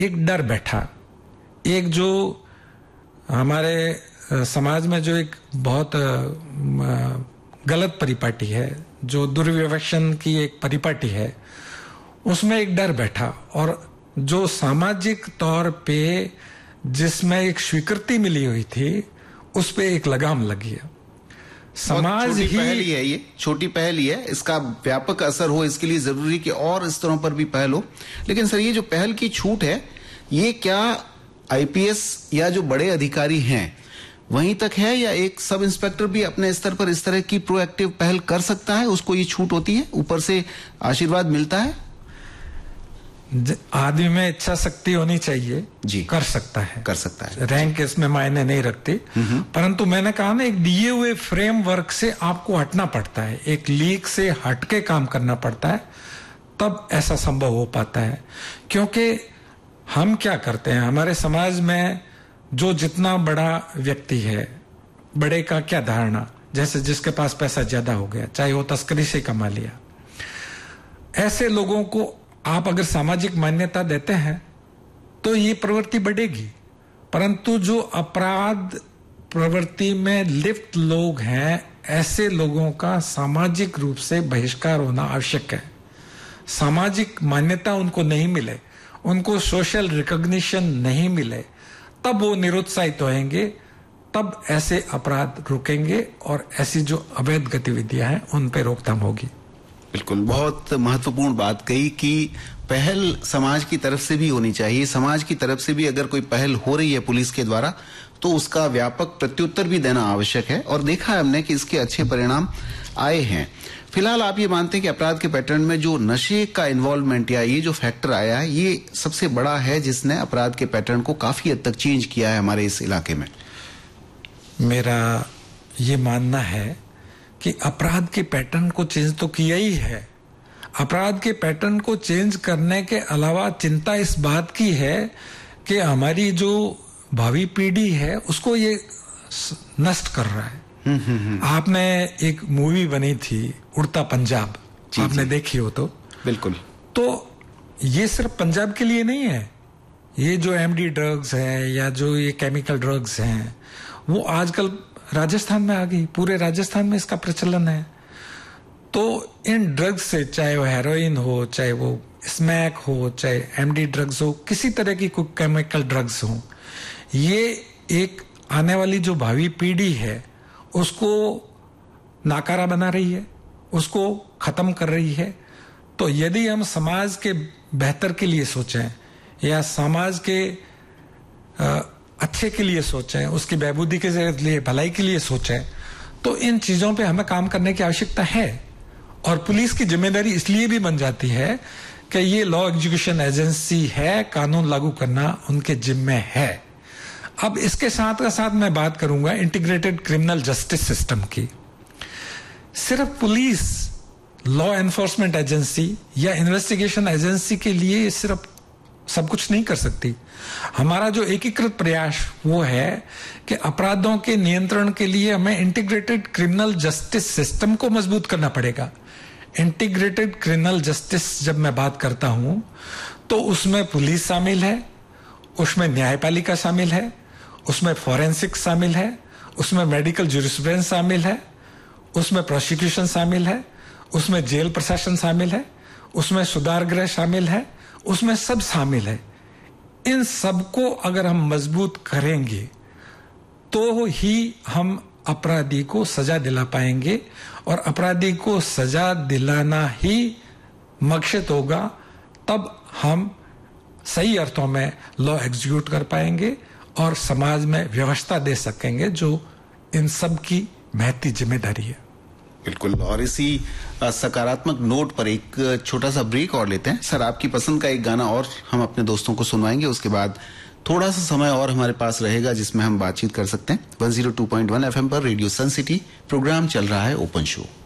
एक डर बैठा, एक जो हमारे समाज में जो एक बहुत गलत परिपाटी है, जो दुर्व्यसन की एक परिपाटी है, उसमें एक डर बैठा, और जो सामाजिक तौर पे जिसमें एक स्वीकृति मिली हुई थी, उस पे एक लगाम लगी है। समाज ही पहल ही है, ये छोटी पहल ही है, इसका व्यापक असर हो इसके लिए जरूरी कि और स्तरों पर भी पहल हो। लेकिन सर, ये जो पहल की छूट है, ये क्या आईपीएस या जो बड़े अधिकारी हैं वहीं तक है, या एक सब इंस्पेक्टर भी अपने स्तर पर इस तरह की प्रोएक्टिव पहल कर सकता है, उसको ये छूट होती है, ऊपर से आशीर्वाद मिलता है? आदमी में इच्छा शक्ति होनी चाहिए जी, कर सकता है। रैंक इसमें मायने नहीं रखती, परंतु मैंने कहा ना, एक दिए हुए फ्रेमवर्क से आपको हटना पड़ता है, एक लीक से हटके काम करना पड़ता है, तब ऐसा संभव हो पाता है। क्योंकि हम क्या करते हैं, हमारे समाज में जो जितना बड़ा व्यक्ति है, बड़े का क्या धारणा, जैसे जिसके पास पैसा ज्यादा हो गया, चाहे वो तस्करी से कमा लिया, ऐसे लोगों को आप अगर सामाजिक मान्यता देते हैं तो ये प्रवृत्ति बढ़ेगी। परंतु जो अपराध प्रवृत्ति में लिप्त लोग हैं, ऐसे लोगों का सामाजिक रूप से बहिष्कार होना आवश्यक है। सामाजिक मान्यता उनको नहीं मिले, उनको सोशल रिकॉग्निशन नहीं मिले, तब वो निरुत्साहित होंगे, तब ऐसे अपराध रुकेंगे और ऐसी जो अवैध गतिविधियां हैं उन पे रोकथाम होगी। बिल्कुल, बहुत महत्वपूर्ण बात कही कि पहल समाज की तरफ से भी होनी चाहिए। समाज की तरफ से भी अगर कोई पहल हो रही है पुलिस के द्वारा, तो उसका व्यापक प्रत्युत्तर भी देना आवश्यक है, और देखा है हमने कि इसके अच्छे परिणाम आए हैं। फिलहाल आप ये मानते हैं कि अपराध के पैटर्न में जो नशे का इन्वॉल्वमेंट या ये जो फैक्टर आया है, ये सबसे बड़ा है जिसने अपराध के पैटर्न को काफी हद तक चेंज किया है हमारे इस इलाके में? मेरा ये मानना है कि अपराध के पैटर्न को चेंज तो किया ही है। अपराध के पैटर्न को चेंज करने के अलावा चिंता इस बात की है कि हमारी जो भावी पीढ़ी है उसको ये नष्ट कर रहा है। आपने एक मूवी बनी थी उड़ता पंजाब, आपने देखी हो तो? बिल्कुल। तो ये सिर्फ पंजाब के लिए नहीं है, ये जो एमडी ड्रग्स है या जो ये केमिकल ड्रग्स हैं, वो आजकल राजस्थान में आ गई, पूरे राजस्थान में इसका प्रचलन है। तो इन ड्रग्स से, चाहे वो हेरोइन हो, चाहे वो स्मैक हो, चाहे एमडी ड्रग्स हो, किसी तरह की कोई केमिकल ड्रग्स हो, ये एक आने वाली जो भावी पीढ़ी है उसको नाकारा बना रही है, उसको खत्म कर रही है। तो यदि हम समाज के बेहतर के लिए सोचें या समाज के अच्छे के लिए सोचें, उसकी बहबूदी के लिए, भलाई के लिए सोचें, तो इन चीजों पे हमें काम करने की आवश्यकता है। और पुलिस की जिम्मेदारी इसलिए भी बन जाती है कि ये लॉ एग्जीक्यूशन एजेंसी है, कानून लागू करना उनके जिम्मे है। अब इसके साथ मैं बात करूंगा इंटीग्रेटेड क्रिमिनल जस्टिस सिस्टम की। सिर्फ पुलिस, लॉ एनफोर्समेंट एजेंसी या इन्वेस्टिगेशन एजेंसी के लिए सिर्फ सब कुछ नहीं कर सकती। हमारा जो एकीकृत प्रयास वो है कि अपराधों के नियंत्रण के लिए हमें इंटीग्रेटेड क्रिमिनल जस्टिस सिस्टम को मजबूत करना पड़ेगा। इंटीग्रेटेड क्रिमिनल जस्टिस जब मैं बात करता हूं तो उसमें पुलिस शामिल है, उसमें न्यायपालिका शामिल है, उसमें फॉरेंसिक शामिल है, उसमें मेडिकल ज्यूरिस्प्रूडेंस शामिल है, उसमें प्रोसिक्यूशन शामिल है, उसमें जेल प्रशासन शामिल है, उसमें सुधार गृह शामिल है, उसमें सब शामिल है। इन सबको अगर हम मजबूत करेंगे तो ही हम अपराधी को सजा दिला पाएंगे, और अपराधी को सजा दिलाना ही मकसद होगा, तब हम सही अर्थों में लॉ एग्जीक्यूट कर पाएंगे और समाज में व्यवस्था दे सकेंगे, जो इन सब की महती जिम्मेदारी है। बिल्कुल, और इसी सकारात्मक नोट पर एक छोटा सा ब्रेक और लेते हैं। सर, आपकी पसंद का एक गाना और हम अपने दोस्तों को सुनवाएंगे, उसके बाद थोड़ा सा समय और हमारे पास रहेगा जिसमें हम बातचीत कर सकते हैं। 102.1 FM पर रेडियो सन सिटी प्रोग्राम चल रहा है ओपन शो।